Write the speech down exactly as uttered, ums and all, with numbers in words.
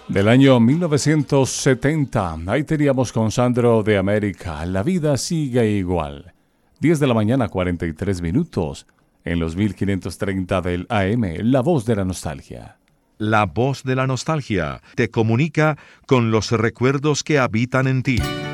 Del año mil novecientos setenta, ahí teníamos con Sandro de América, La vida sigue igual. diez de la mañana, cuarenta y tres minutos, en los mil quinientos treinta del A M, La Voz de la Nostalgia. La Voz de la Nostalgia te comunica con los recuerdos que habitan en ti.